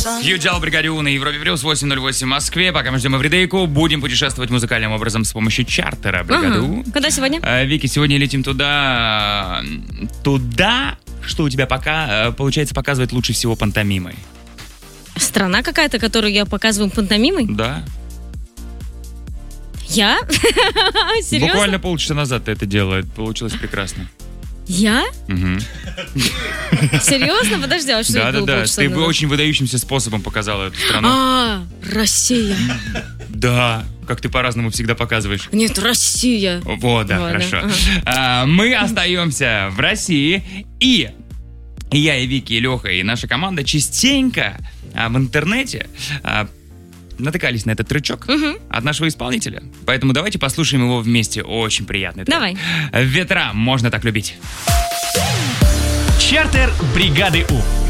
Юджал, Бригаде У на Европе Плюс, 8:08 в Москве. Пока мы ждем Эвридейку, будем путешествовать музыкальным образом с помощью чартера Бригады У. Куда сегодня? Вики, сегодня летим туда, что у тебя пока, получается, показывать лучше всего пантомимой. Страна какая-то, которую я показываю пантомимой? Да. Я? Серьезно? Буквально полчаса назад ты это делала, получилось прекрасно. Я? Угу. Серьезно? Подожди, а что это было Да, полчаса ты назад? очень выдающимся способом показала эту страну. Россия. Да, как ты по-разному всегда показываешь. Нет, Россия. Вот, да, Ладно, хорошо. Мы остаемся в России, и я, и Вики, и Леха, и наша команда частенько в интернете натыкались на этот тречок от нашего исполнителя. Поэтому давайте послушаем его вместе. Очень приятный трек. Давай. «Ветра, можно так любить». Чартер Бригады У.